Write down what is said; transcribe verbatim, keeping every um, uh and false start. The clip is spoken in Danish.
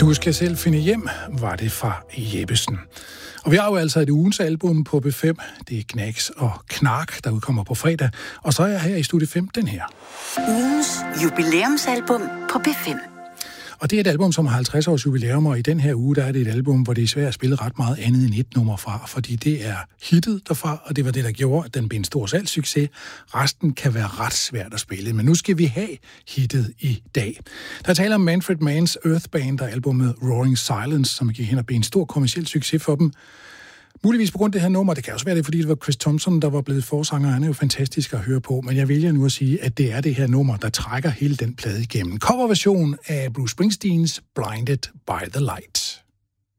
Du skal selv finde hjem, var det fra Jeppesen. Og vi har jo altså et ugens album på B fem. Det er Knacks og Knark, der udkommer på fredag. Og så er jeg her i Studie fem, den her. Ugens jubilæumsalbum på B fem. Og det er et album, som har halvtreds års jubilæum, og i den her uge, der er det et album, hvor det er svært at spille ret meget andet end et nummer fra, fordi det er hittet derfra, og det var det, der gjorde, at den blev en stor salgssucces. Resten kan være ret svært at spille, men nu skal vi have hittet i dag. Der taler om Manfred Manns Earthband og albumet Roaring Silence, som gik hen og blev en stor kommerciel succes for dem. Muligvis på grund af det her nummer, det kan også være det, fordi det var Chris Thompson, der var blevet forsanger, han er jo fantastisk at høre på, men jeg vælger nu at sige, at det er det her nummer, der trækker hele den plade igennem. Coverversion af Bruce Springsteens Blinded by the Light.